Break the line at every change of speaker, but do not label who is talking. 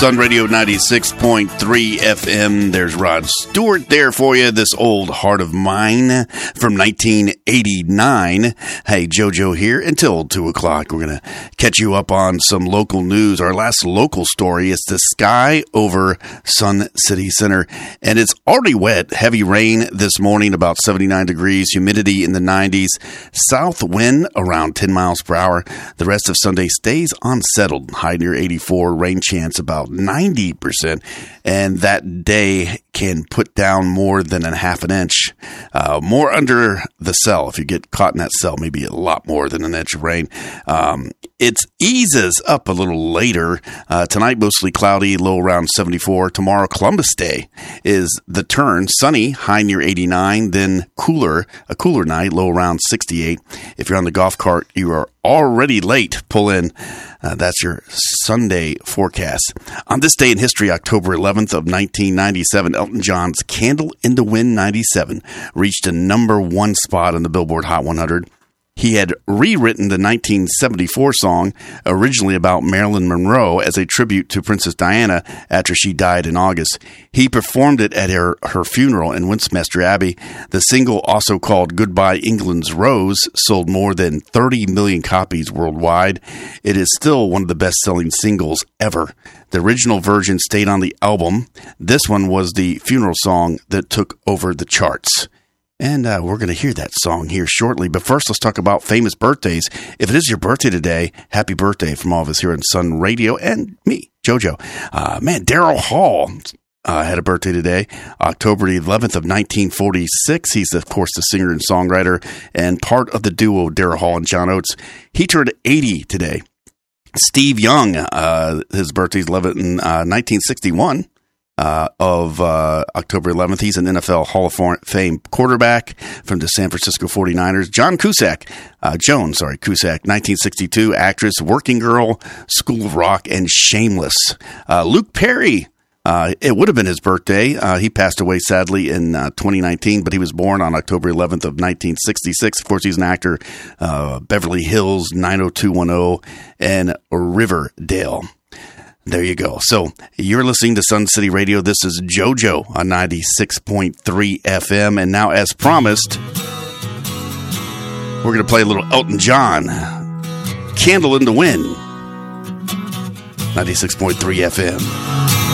Sun Radio 96.3 FM. There's Rod Stewart there for you. This old heart of mine from 1989. Hey, JoJo here until 2 o'clock. We're going to catch you up on some local news. Our last local story is the sky over Sun City Center. And it's already wet. Heavy rain this morning, about 79 degrees. Humidity in the 90s. South wind around 10 miles per hour. The rest of Sunday stays unsettled. High near 84. Rain chance about 90%, and that day can put down more than a half an inch. More under the cell. If you get caught in that cell, maybe a lot more than an inch of rain. It eases up a little later. Tonight, mostly cloudy, low around 74. Tomorrow, Columbus Day is the turn. Sunny, high near 89, then a cooler night, low around 68. If you're on the golf cart, you are already late. Pull in. That's your Sunday forecast. On this day in history, October 11th of 1997, Elton John's Candle in the Wind 97 reached a number one spot on the Billboard Hot 100. He had rewritten the 1974 song, originally about Marilyn Monroe, as a tribute to Princess Diana after she died in August. He performed it at her funeral in Westminster Abbey. The single, also called Goodbye England's Rose, sold more than 30 million copies worldwide. It is still one of the best-selling singles ever. The original version stayed on the album. This one was the funeral song that took over the charts. And we're going to hear that song here shortly. But first, let's talk about famous birthdays. If it is your birthday today, happy birthday from all of us here on Sun Radio and me, JoJo. Daryl Hall had a birthday today, October 11th of 1946. He's, of course, the singer and songwriter and part of the duo Daryl Hall and John Oates. He turned 80 today. Steve Young, his birthday's 1961. Of October 11th. He's an NFL Hall of Fame quarterback from the San Francisco 49ers. Joan Cusack, 1962, actress, Working Girl, School of Rock, and Shameless. Luke Perry, it would have been his birthday. He passed away, sadly, in 2019, but he was born on October 11th of 1966. Of course, he's an actor, Beverly Hills, 90210, and Riverdale. There you go. So you're listening to Sun City Radio. This is JoJo on 96.3 FM. And now, as promised, we're going to play a little Elton John, Candle in the Wind, 96.3 FM.